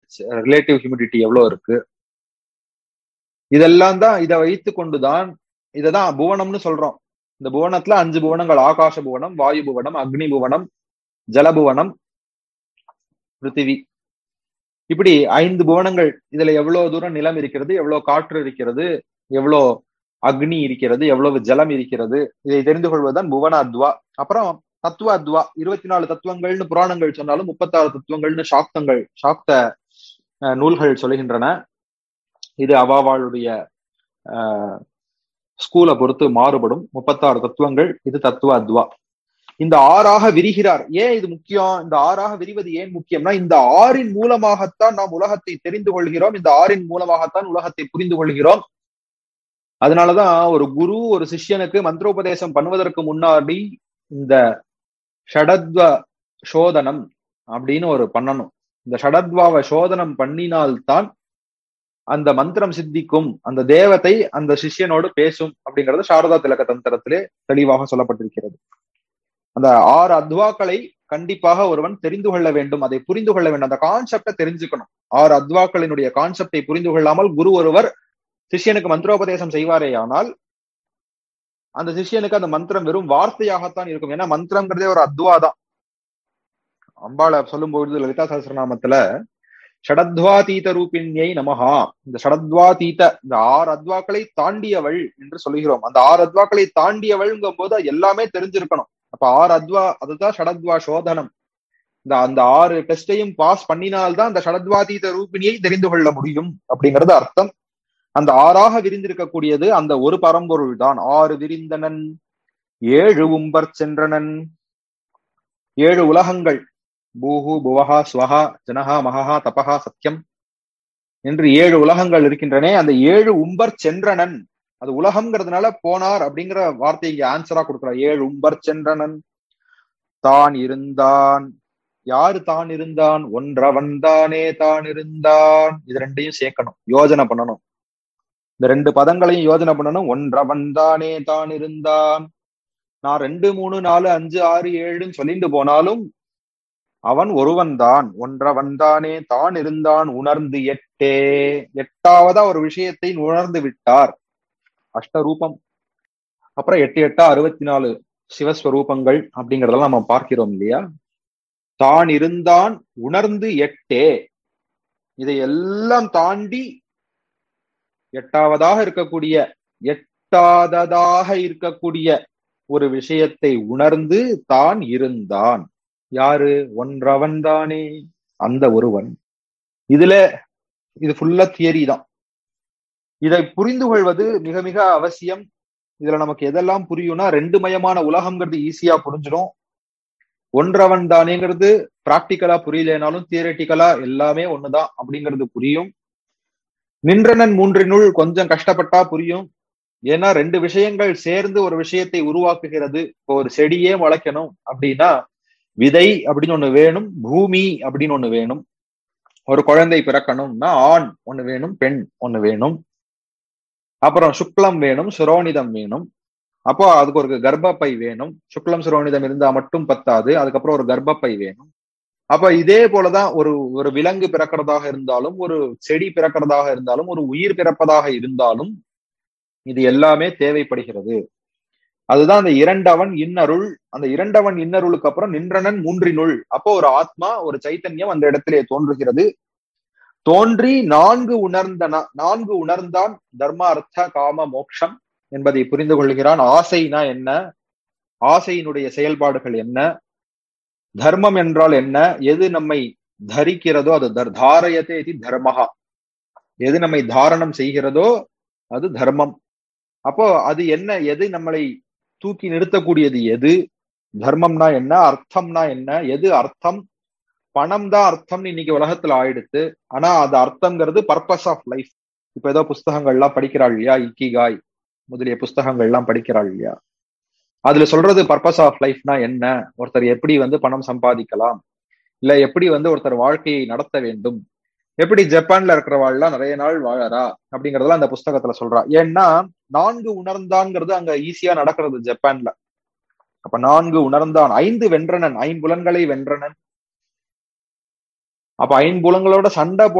Relative humidity எவ்வளவு இருக்கு, இதெல்லாம் தான். இதை வைத்து கொண்டுதான் இததான் புவனம்னு சொல்றோம். இந்த புவனத்துல 5 புவனங்கள்: ஆகாச புவனம், வாயு புவனம், அக்னி புவனம், ஜலபுவனம், பிருத்திவி. இப்படி 5 புவனங்கள். இதுல எவ்வளவு தூரம் நிலம் இருக்கிறது, எவ்வளவு காற்று இருக்கிறது, எவ்வளவு அக்னி இருக்கிறது, எவ்வளவு ஜலம் இருக்கிறது, இதை தெரிந்து கொள்வதுதான் புவன அத்வா. அப்புறம் தத்துவ அத்வா. 24 தத்துவங்கள்னு புராணங்கள் சொன்னாலும் 36 தத்துவங்கள்னு சாக்த நூல்கள் சொல்லுகின்றன. இது அவாவாளுடைய ஸ்கூலை பொறுத்து மாறுபடும். 36 தத்துவங்கள். இது தத்துவ அத்வா. இந்த 6ஆக விரிகிறார். ஏன் இது முக்கியம்? இந்த 6ஆக விரிவது ஏன் முக்கியம்னா, இந்த 6ன் மூலமாகத்தான் நாம் உலகத்தை தெரிந்து கொள்கிறோம். இந்த 6ன் மூலமாகத்தான் உலகத்தை புரிந்து கொள்கிறோம். அதனாலதான் ஒரு குரு ஒரு சிஷ்யனுக்கு மந்திரோபதேசம் பண்ணுவதற்கு முன்னாடி இந்த ஷடத்வ சோதனம் அப்படின்னு ஒரு பண்ணணும். இந்த ஷடத்வாவை சோதனம் பண்ணினால்தான் அந்த மந்திரம் சித்திக்கும், அந்த தேவதை அந்த சிஷ்யனோடு பேசும் அப்படிங்கிறது சாரதா திலக தந்திரத்திலே தெளிவாக சொல்லப்பட்டிருக்கிறது. அந்த 6 அத்வாக்களை கண்டிப்பாக ஒருவன் தெரிந்து கொள்ள வேண்டும், அதை புரிந்து கொள்ள வேண்டும், அந்த கான்செப்டை தெரிஞ்சுக்கணும். 6 அத்வாக்களினுடைய கான்செப்டை புரிந்து கொள்ளாமல் குரு ஒருவர் சிஷ்யனுக்கு மந்திரோபதேசம் செய்வாரே ஆனால் அந்த சிஷ்யனுக்கு அந்த மந்திரம் வெறும் வார்த்தையாகத்தான் இருக்கும். ஏன்னா மந்திரம்ங்கிறதே ஒரு அத்வா தான். அம்பாளை சொல்லும் பொழுது லலிதா சஹஸ்ரநாமத்துல ஷடத்வாதீத ரூபிணியை நமஹா, இந்த ஷடத்வாதீத, இந்த 6 அத்வாக்களை தாண்டியவள் என்று சொல்லுகிறோம். அந்த 6 அத்வாக்களை தாண்டியவள்ங்கும் போது எல்லாமே தெரிஞ்சிருக்கணும். அப்ப 6 அத்வா, அதுதான் ஷடத்வா சோதனம். அந்த 6 டெஸ்டையும் பாஸ் பண்ணினால்தான் அந்த ஷடத்வாதீத ரூபிணியை தெரிந்து கொள்ள முடியும் அப்படிங்கிறது அர்த்தம். அந்த 6ஆக விரிந்திருக்கக்கூடியது அந்த ஒரு பரம்பொருள் தான். 6 விரிந்தனன் 7 உம்பர் சென்றனன். 7 உலகங்கள், பூஹு புவஹா ஸ்வஹா ஜனஹா மகஹா தபஹா சத்யம் என்று 7 உலகங்கள் இருக்கின்றனே. அந்த 7 உம்பர் சென்றனன், அது உலகம்ங்கிறதுனால போனார் அப்படிங்கிற வார்த்தை இங்க ஆன்சரா கொடுக்கிறார். 7 உம்பர் சென்றனன். தான் இருந்தான். யாரு தான் இருந்தான்? ஒன்றவன் தானே தான் இருந்தான். இது ரெண்டையும் சேர்க்கணும், யோஜனை பண்ணணும். இந்த 2 பதங்களையும் யோஜனை பண்ணணும். ஒன்றவன் தானே தான் இருந்தான். நான் 2, 3, 4, 5, 6, 7 சொல்லிட்டு போனாலும் அவன் ஒருவன் தான். ஒன்றவன் தானே தான் இருந்தான். உணர்ந்து 8. 8ஆவதா ஒரு விஷயத்தை உணர்ந்து விட்டார். அஷ்டரூபம். அப்புறம் 8 8 64 சிவஸ்வரூபங்கள் அப்படிங்கறதெல்லாம் நம்ம பார்க்கிறோம் இல்லையா? தான் இருந்தான், உணர்ந்து 8. இதையெல்லாம் தாண்டி 8ஆவதாக இருக்கக்கூடிய, எட்டாததாக இருக்கக்கூடிய ஒரு விஷயத்தை உணர்ந்து தான் இருந்தான். யாரு? ஒன்றவன் தானே, அந்த ஒருவன். இது ஃபுல்லா தியரி தான். இதை புரிந்து கொள்வது மிக மிக அவசியம். இதுல நமக்கு எதெல்லாம் புரியும்னா, 2 மயமான உலகம்ங்கிறது ஈஸியா புரிஞ்சிடும். ஒன்றவன் தானேங்கிறது பிராக்டிக்கலா புரியலனாலும் தியரட்டிக்கலா எல்லாமே ஒண்ணுதான் அப்படிங்கிறது புரியும். நின்றனன் 3னுள் கொஞ்சம் கஷ்டப்பட்டா புரியும். ஏன்னா 2 விஷயங்கள் சேர்ந்து ஒரு விஷயத்தை உருவாக்குகிறது. இப்போ ஒரு செடியே முளைக்கணும் அப்படின்னா விதை அப்படின்னு ஒண்ணு வேணும், பூமி அப்படின்னு ஒண்ணு வேணும். ஒரு குழந்தை பிறக்கணும்னா ஆண் ஒண்ணு வேணும், பெண் ஒண்ணு வேணும். அப்புறம் சுக்லம் வேணும், சுரோனிதம் வேணும். அப்போ அதுக்கு ஒரு கர்ப்பப்பை வேணும். சுக்லம் சுரோனிதம் இருந்தா மட்டும் பத்தாது, அதுக்கப்புறம் ஒரு கர்ப்பப்பை வேணும். அப்ப இதே போலதான் ஒரு விலங்கு பிறக்கிறதாக இருந்தாலும், ஒரு செடி பிறக்கிறதாக இருந்தாலும், ஒரு உயிர் பிறப்பதாக இருந்தாலும் இது எல்லாமே தேவைப்படுகிறது. அதுதான் அந்த 2அவன் இன்னருள். அந்த 2அவன் இன்னருளுக்கு அப்புறம் நின்றனன் 3னுள். அப்போ ஒரு ஆத்மா, ஒரு சைத்தன்யம் அந்த இடத்திலே தோன்றுகிறது. தோன்றி 4 உணர்ந்தான். தர்ம அர்த்த காம மோக்ஷம் என்பதை புரிந்து கொள்கிறான். ஆசைனா என்ன, ஆசையினுடைய செயல்பாடுகள் என்ன, தர்மம் என்றால் என்ன, எது நம்மை தரிக்கிறதோ அது தாரயத்தே இது தர்மஹா, எது நம்மை தாரணம் செய்கிறதோ அது தர்மம். அப்போ அது என்ன, எது நம்மளை தூக்கி நிறுத்தக்கூடியது எது, தர்மம்னா என்ன, அர்த்தம்னா என்ன, எது அர்த்தம். பணம் தான் அர்த்தம்னு இன்னைக்கு உலகத்துல ஆயிடுத்து. ஆனா அது அர்த்தம்ங்கிறது பர்பஸ் ஆஃப் லைஃப். இப்ப ஏதோ புஸ்தகங்கள்லாம் படிக்கிறாள் இல்லையா, இக்கிகாய் முதலிய புஸ்தகங்கள்லாம் படிக்கிறாள் இல்லையா, அதுல சொல்றது பர்பஸ் ஆஃப் லைஃப்னா என்ன, ஒருத்தர் எப்படி பணம் சம்பாதிக்கலாம், இல்ல எப்படி ஒருத்தர் வாழ்க்கையை நடத்த வேண்டும், எப்படி ஜப்பான்ல இருக்கிறவாள்லாம் நிறைய நாள் வாழறா அப்படிங்கறதெல்லாம் அந்த புஸ்தகத்துல சொல்றா. ஏன்னா 4 உணர்ந்தான்ங்கிறது அங்க ஈஸியா நடக்கிறது ஜப்பான்ல. அப்ப 4 உணர்ந்தான். 5 வென்றனன், 5 புலன்களை வென்றனன். அப்ப 5 புலன்களோட சண்டை